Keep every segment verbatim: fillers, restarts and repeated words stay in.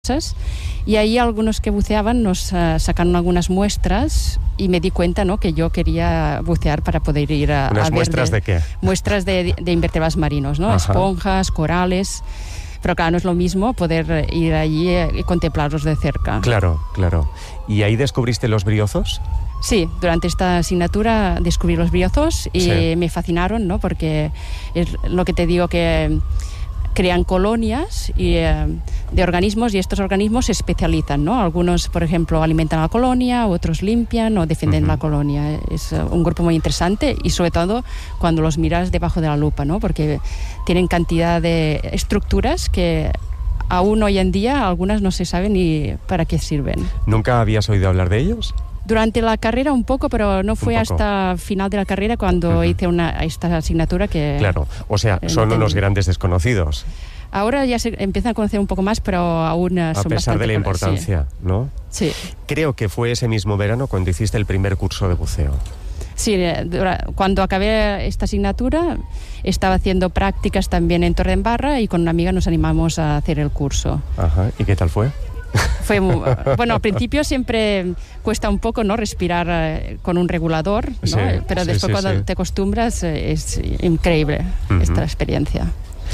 y ahí algunos que buceaban nos uh, sacaron algunas muestras y me di cuenta, ¿no?, que yo quería bucear para poder ir a, ¿Unas a ver muestras de, de qué? Muestras de, de invertebrados marinos, ¿no? Esponjas, corales. Pero claro, no es lo mismo poder ir allí y contemplarlos de cerca. Claro, claro. ¿Y ahí descubriste los briozos? Sí, durante esta asignatura descubrí los briozos y sí. me fascinaron, ¿no?, porque es lo que te digo, que crean colonias y, eh, de organismos, y estos organismos se especializan, ¿no? Algunos, por ejemplo, alimentan a la colonia, otros limpian o defienden uh-huh. la colonia. Es uh, un grupo muy interesante y sobre todo cuando los miras debajo de la lupa, ¿no?, porque tienen cantidad de estructuras que aún hoy en día algunas no se saben ni para qué sirven. ¿Nunca habías oído hablar de ellos? Durante la carrera un poco, pero no fue hasta final de la carrera cuando uh-huh. hice una, esta asignatura que... Claro, o sea, son entendí. unos grandes desconocidos. Ahora ya se empiezan a conocer un poco más, pero aún son bastante... A pesar de la importancia, sí. ¿no? Sí. Creo que fue ese mismo verano cuando hiciste el primer curso de buceo. Sí, cuando acabé esta asignatura estaba haciendo prácticas también en Torredembarra y con una amiga nos animamos a hacer el curso. Ajá, ¿y qué tal fue? Fue muy, bueno, al principio siempre cuesta un poco, ¿no?, respirar eh, con un regulador, ¿no? Sí, pero sí, después sí, cuando sí. te acostumbras eh, es increíble uh-huh. esta experiencia.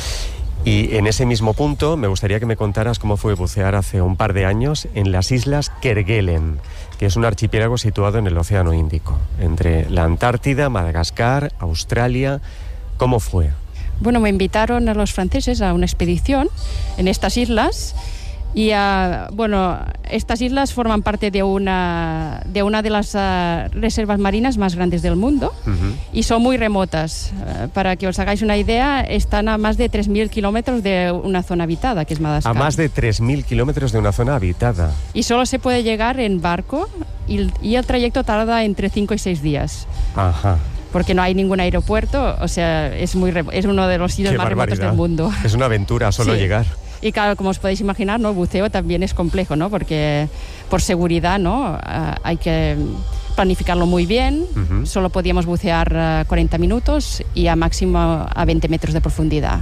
Y en ese mismo punto me gustaría que me contaras cómo fue bucear hace un par de años en las islas Kerguelen, que es un archipiélago situado en el Océano Índico, entre la Antártida, Madagascar, Australia. ¿Cómo fue? Bueno, me invitaron a los franceses a una expedición en estas islas. Y uh, bueno, estas islas forman parte de una de, una de las uh, reservas marinas más grandes del mundo uh-huh. y son muy remotas. Uh, para que os hagáis una idea, están a más de tres mil kilómetros de una zona habitada, que es Madagascar. A más de tres mil kilómetros de una zona habitada. Y solo se puede llegar en barco y, y el trayecto tarda entre cinco y seis días. Ajá. Porque no hay ningún aeropuerto, o sea, es, muy re- es uno de los sitios Qué más barbaridad. remotos del mundo. Es una aventura solo sí. llegar. Y claro, como os podéis imaginar, ¿no?, el buceo también es complejo, ¿no?, porque por seguridad, ¿no?, uh, hay que planificarlo muy bien. Uh-huh. Solo podíamos bucear uh, cuarenta minutos y a máximo a veinte metros de profundidad.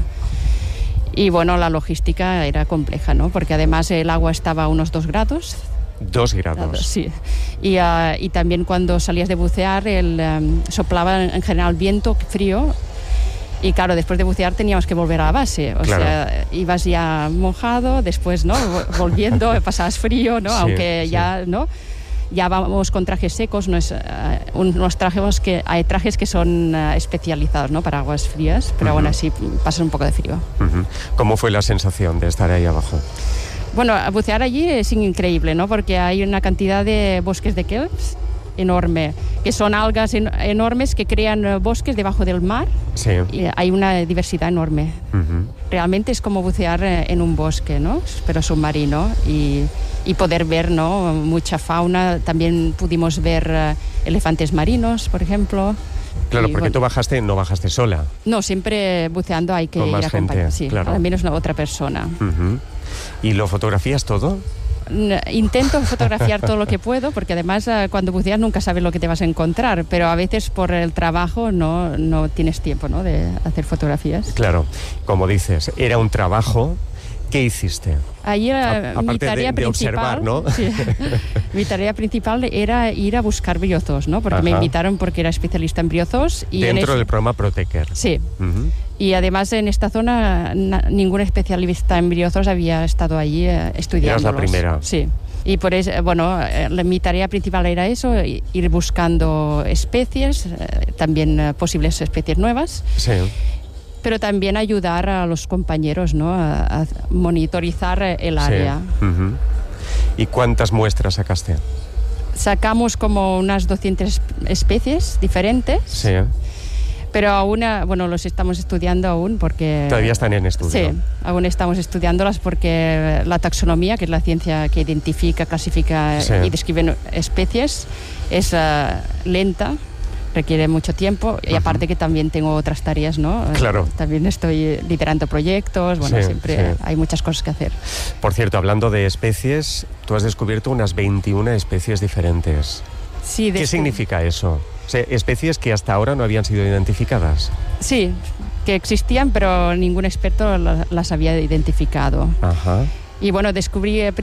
Y bueno, la logística era compleja, ¿no?, porque además el agua estaba a unos dos grados. Dos grados. Sí. Y, uh, y también cuando salías de bucear, el, um, soplaba en general viento frío. Y claro, después de bucear teníamos que volver a la base. O claro. sea, ibas ya mojado, después, ¿no?, volviendo, pasabas frío, ¿no? Sí, aunque sí. ya, ¿no?, ya vamos con trajes secos. No es, uh, unos trajes que, hay trajes que son uh, especializados, ¿no?, para aguas frías, pero uh-huh. aún así pasas un poco de frío. Uh-huh. ¿Cómo fue la sensación de estar ahí abajo? Bueno, bucear allí es increíble, ¿no?, porque hay una cantidad de bosques de kelps enorme, que son algas en, enormes que crean uh, bosques debajo del mar. Sí. Y hay una diversidad enorme. Uh-huh. Realmente es como bucear eh, en un bosque, ¿no?, pero submarino, y, y poder ver, ¿no?, mucha fauna. También pudimos ver uh, elefantes marinos, por ejemplo. Claro, y, porque bueno, tú bajaste, no bajaste sola. No, siempre buceando hay que Con ir más acompañado. gente, Sí, claro. al menos una otra persona. Uh-huh. ¿Y lo fotografías todo? Intento fotografiar todo lo que puedo, porque además cuando buceas nunca sabes lo que te vas a encontrar, pero a veces por el trabajo no, no tienes tiempo, ¿no?, de hacer fotografías. Claro, como dices, era un trabajo. ¿Qué hiciste? Ahí era A, mi tarea de, de principal, observar, ¿no? Sí. Mi tarea principal era ir a buscar briozos, ¿no?, porque Ajá. me invitaron porque era especialista en briozos. Y dentro en del programa Proteker. Sí. Uh-huh. Y además en esta zona na, ningún especialista en briozos había estado allí eh, estudiándolos. Eras la primera. Sí. Y por eso, bueno, eh, mi tarea principal era eso, ir buscando especies, eh, también eh, posibles especies nuevas. Sí. Pero también ayudar a los compañeros, ¿no?, a, a monitorizar el área. Sí. Uh-huh. ¿Y cuántas muestras sacaste? Sacamos como unas doscientas especies diferentes. Sí. Pero aún, bueno, los estamos estudiando aún porque... Todavía están en estudio. Sí, aún estamos estudiándolas porque la taxonomía, que es la ciencia que identifica, clasifica sí. y describe especies, es uh, lenta. Requiere mucho tiempo y aparte que también tengo otras tareas, ¿no? Claro. También estoy liderando proyectos, bueno, sí, siempre sí. hay muchas cosas que hacer. Por cierto, hablando de especies, tú has descubierto unas veintiuna especies diferentes. Sí. ¿Qué significa eso? O sea, especies que hasta ahora no habían sido identificadas. Sí, que existían, pero ningún experto las había identificado. Ajá. Y bueno, descubrí